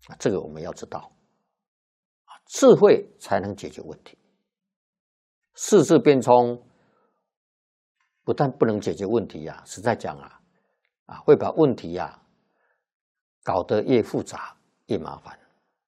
这个我们要知道，智慧才能解决问题。世事变通，不但不能解决问题啊，实在讲会把问题搞得越复杂越麻烦。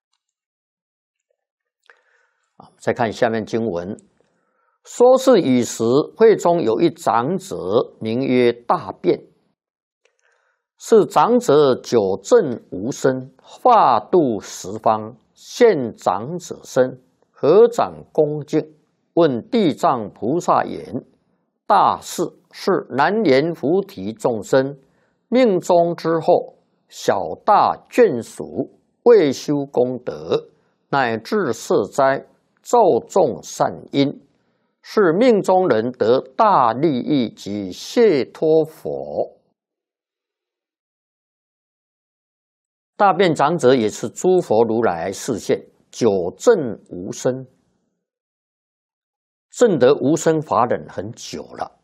再看下面经文，说是已时，会中有一长者，名曰大辩。是长者久证无生，化度十方，现长者身，合掌恭敬，问地藏菩萨言：大士是难言菩提众生，命中之后，小大眷属，未修功德，乃至设斋，奏众善因，是命中人得大利益及解脱佛。大辩长者也是诸佛如来示现，久证无生，证得无生法忍很久了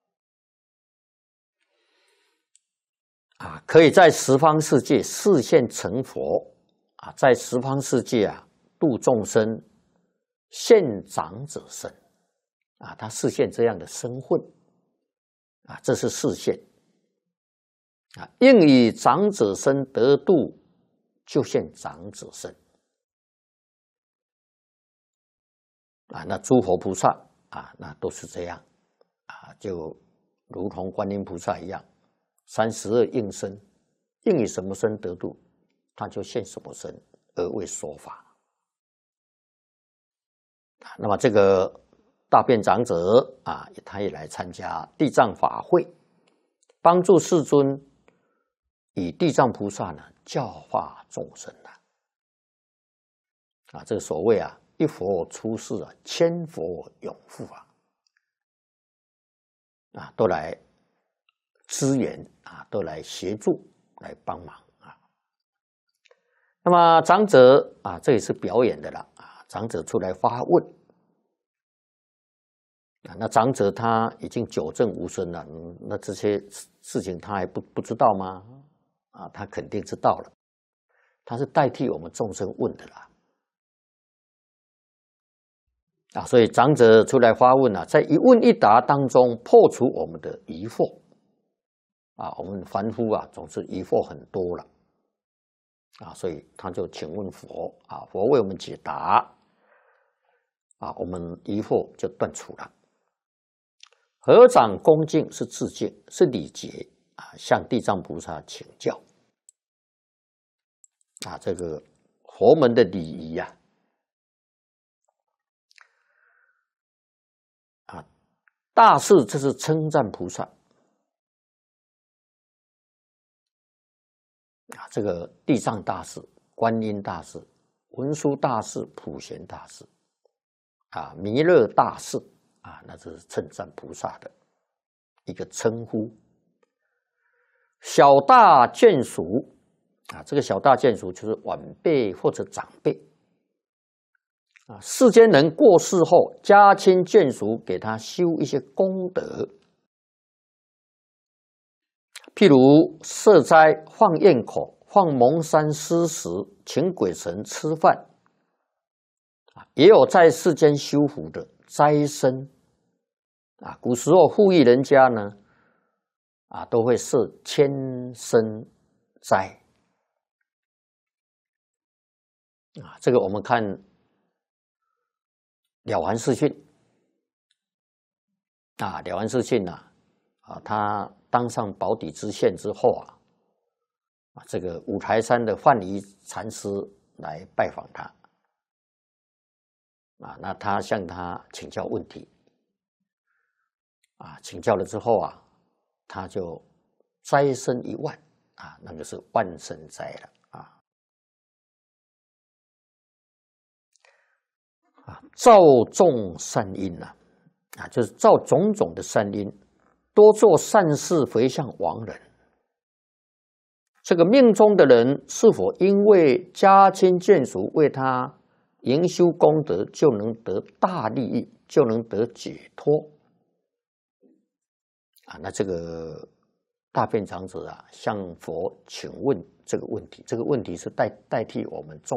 可以在十方世界示现成佛在十方世界度众生，现长者身他示现这样的身份这是示现应以长者身得度，就现长者身那诸佛菩萨那都是这样就如同观音菩萨一样，32应身，应以什么身得度，他就现什么身而为说法。那么这个大辩长者他也来参加地藏法会，帮助世尊以地藏菩萨呢教化众生这个所谓一佛出世千佛永护都来支援都来协助来帮忙那么长者这也是表演的了长者出来发问那长者他已经久证无生了，那这些事情他还不知道吗？他肯定知道了，他是代替我们众生问的啦。所以长者出来发问在一问一答当中破除我们的疑惑我们凡夫总是疑惑很多了所以他就请问佛佛为我们解答我们疑惑就断除了。合掌恭敬是致敬，是礼节向地藏菩萨请教这个佛门的礼仪大士这是称赞菩萨这个地藏大士、观音大士、文殊大士、普贤大士弥勒大士那这是称赞菩萨的一个称呼。小大眷属这个小大眷属就是晚辈或者长辈世间人过世后，家亲眷属给他修一些功德，譬如设斋、放焰口、放蒙山施食、请鬼神吃饭也有在世间修福的斋僧古时候富裕人家呢都会设千僧斋这个我们看了凡四训了凡四训他当上宝坻知县之后这个五台山的范蠡禅师来拜访他那他向他请教问题请教了之后他就斋僧1万那个是万僧斋了造众善因就是造种种的善因，多做善事回向亡人。这个命中的人是否因为家亲眷属为他营修功德，就能得大利益，就能得解脱那这个大辩长者向佛请问这个问题，这个问题是代替我们